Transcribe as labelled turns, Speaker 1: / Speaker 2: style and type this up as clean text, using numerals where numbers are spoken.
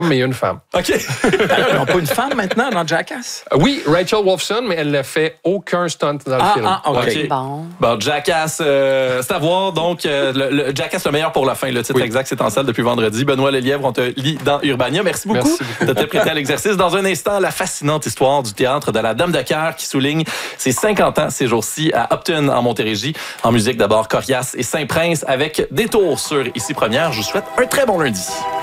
Speaker 1: mais il y a une femme.
Speaker 2: OK.
Speaker 3: Ils n'ont pas une femme maintenant dans Jackass?
Speaker 1: Oui, Rachel Wolfson, mais elle ne fait aucun stunt dans le film.
Speaker 3: OK.
Speaker 2: Bon, Jackass, c'est à voir. Donc, le Jackass le meilleur pour la fin. Le titre exact, c'est en salle depuis vendredi. Benoît Lelièvre, on te lit dans Urbania. Merci beaucoup de te prêter à l'exercice. Dans un instant, la fascinante histoire du théâtre de la Dame de Cœur qui souligne ses 50 ans ces jours-ci à Upton, en Montérégie. En musique, d'abord, Corias et Saint-Prince avec Détour sur Ici Première. Je vous souhaite un très bon lundi.